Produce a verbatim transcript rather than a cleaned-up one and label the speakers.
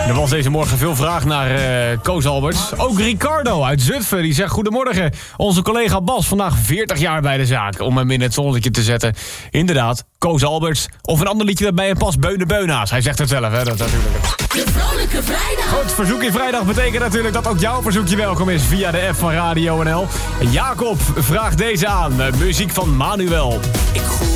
Speaker 1: Er was deze morgen veel vraag naar uh, Koos Alberts. Ook Ricardo uit Zutphen, die zegt goedemorgen. Onze collega Bas, vandaag veertig jaar bij de zaak. Om hem in het zonnetje te zetten. Inderdaad, Koos Alberts. Of een ander liedje dat bij hem past, Beune Beuna's. Hij zegt het zelf, hè, dat natuurlijk.
Speaker 2: De Vrolijke Vrijdag.
Speaker 1: Goed, verzoekje vrijdag betekent natuurlijk dat ook jouw verzoekje welkom is via de app van Radio N L. En Jacob vraagt deze aan. Muziek van Manuel.
Speaker 3: Ik